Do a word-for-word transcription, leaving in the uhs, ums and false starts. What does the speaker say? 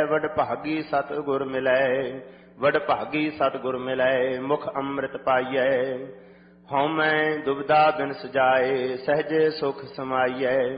ਵਡ ਭਾਗੀ ਸਤ ਗੁਰ ਮਿਲੈ। ਵਡ ਭਾਗੀ ਸਤ ਗੁਰ ਮਿਲੈ ਮੁਖ ਅੰਮ੍ਰਿਤ ਪਾਈਐ। ਹਉਮੈ ਦੁਬਿਧਾ ਬਿਨ ਸਜਾਏ ਸਹਜੇ ਸੁਖ ਸਮਾਈਐ।